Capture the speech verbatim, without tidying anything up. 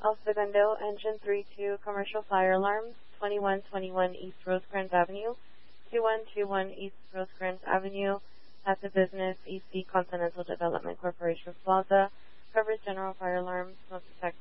El Segundo, Engine three two, Commercial Fire Alarms, twenty-one twenty-one East Rosecrans Avenue, two one two one East Rosecrans Avenue, at the business E C Continental Development Corporation Plaza, covers general fire alarms, smoke detection.